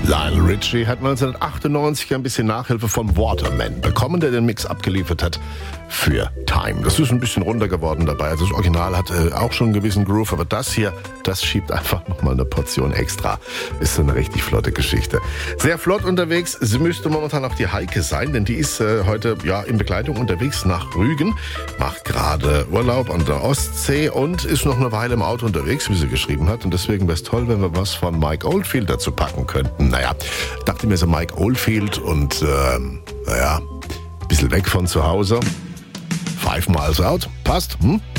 Lionel Richie hat 1998 ein bisschen Nachhilfe von Waterman bekommen, der den Mix abgeliefert hat für Time. Das ist ein bisschen runder geworden dabei. Also das Original hat auch schon einen gewissen Groove, aber das hier, das schiebt einfach nochmal eine Portion extra. Ist so eine richtig flotte Geschichte. Sehr flott unterwegs. Sie müsste momentan auch die Heike sein, denn die ist heute in Begleitung unterwegs nach Rügen, macht gerade Urlaub an der Ostsee und ist noch eine Weile im Auto unterwegs, wie sie geschrieben hat. Und deswegen wäre es toll, wenn wir was von Mike Oldfield dazu packen könnten. Naja, dachte mir so Mike Oldfield und ein bisschen weg von zu Hause. 5 Miles Out, passt,